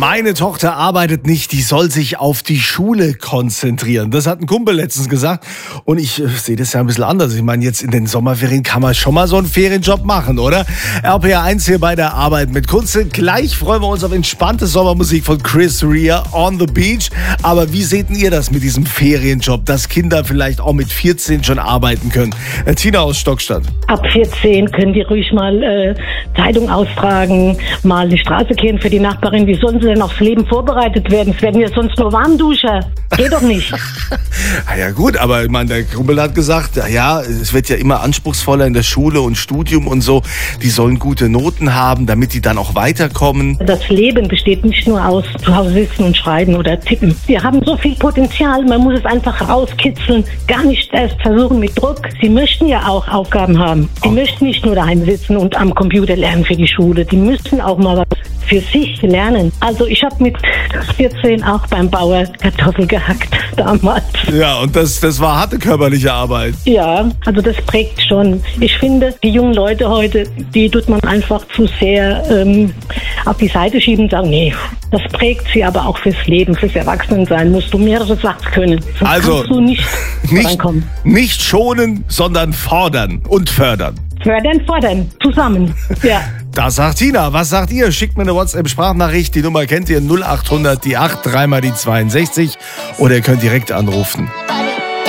Meine Tochter arbeitet nicht, die soll sich auf die Schule konzentrieren. Das hat ein Kumpel letztens gesagt und ich sehe das ja ein bisschen anders. Ich meine, jetzt in den Sommerferien kann man schon mal so einen Ferienjob machen, oder? RPR1 hier bei der Arbeit mit Kunze. Gleich freuen wir uns auf entspannte Sommermusik von Chris Rea, On the Beach. Aber wie seht ihr das mit diesem Ferienjob, dass Kinder vielleicht auch mit 14 schon arbeiten können? Tina aus Stockstadt. Ab 14 können die ruhig mal Zeitung austragen, mal die Straße kehren für die Nachbarin. Wie sollen sie denn aufs Leben vorbereitet werden? Es werden ja sonst nur Warmduscher. Geht doch nicht. Ja gut, aber ich meine, der Kumpel hat gesagt, ja, es wird ja immer anspruchsvoller in der Schule und Studium und so. Die sollen gute Noten haben, damit die dann auch weiterkommen. Das Leben besteht nicht nur aus zu Hause sitzen und schreiben oder tippen. Wir haben so viel Potenzial, man muss es einfach rauskitzeln. Gar nicht erst versuchen mit Druck. Sie möchten ja auch Aufgaben haben. Sie möchten nicht nur daheim sitzen und am Computer lernen für die Schule. Die müssen auch mal was für sich lernen. Also ich habe mit 14 auch beim Bauer Kartoffel gehackt damals. Ja, und das war harte körperliche Arbeit. Ja, also das prägt schon. Ich finde, die jungen Leute heute, die tut man einfach zu sehr auf die Seite schieben und sagen, nee, das prägt sie aber auch fürs Leben, fürs Erwachsenensein. Musst du mehrere Sachen können. Sonst Also kannst du nicht vorankommen. Nicht schonen, sondern fordern und fördern. Fördern, fordern, zusammen. Ja. Das sagt Tina. Was sagt ihr? Schickt mir eine WhatsApp-Sprachnachricht. Die Nummer kennt ihr 0800 die 8 3 mal die 62 oder ihr könnt direkt anrufen.